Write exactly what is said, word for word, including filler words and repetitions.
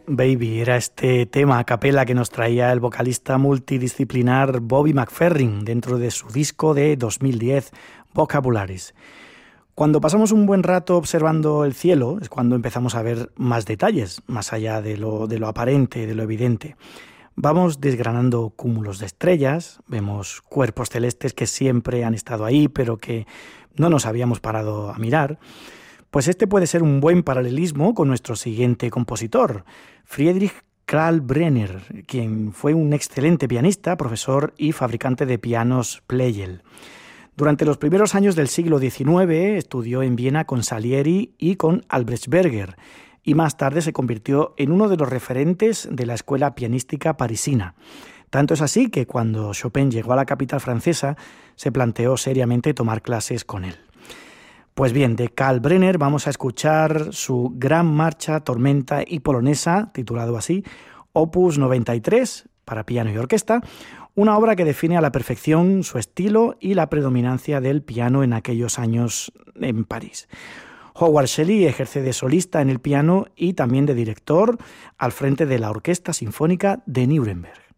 Baby era este tema a capela que nos traía el vocalista multidisciplinar Bobby McFerrin dentro de su disco de dos mil diez, Vocabularies. Cuando pasamos un buen rato observando el cielo es cuando empezamos a ver más detalles, más allá de lo, de lo aparente, de lo evidente. Vamos desgranando cúmulos de estrellas, vemos cuerpos celestes que siempre han estado ahí, pero que no nos habíamos parado a mirar. Pues este puede ser un buen paralelismo con nuestro siguiente compositor, Friedrich Kalkbrenner, quien fue un excelente pianista, profesor y fabricante de pianos Pleyel. Durante los primeros años del siglo diecinueve estudió en Viena con Salieri y con Albrechtsberger, y más tarde se convirtió en uno de los referentes de la escuela pianística parisina. Tanto es así que cuando Chopin llegó a la capital francesa, se planteó seriamente tomar clases con él. Pues bien, de Kalkbrenner vamos a escuchar su Gran Marcha, Tormenta y Polonesa, titulado así, opus noventa y tres, para piano y orquesta, una obra que define a la perfección su estilo y la predominancia del piano en aquellos años en París. Howard Shelley ejerce de solista en el piano y también de director al frente de la Orquesta Sinfónica de Nuremberg.